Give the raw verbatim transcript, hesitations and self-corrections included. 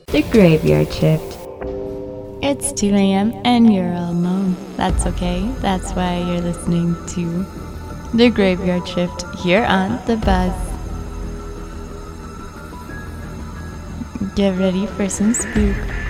The Graveyard Shift. It's two a.m. and you're all alone. That's okay. That's why you're listening to The Graveyard Shift here on The Buzz. Get ready for some spook.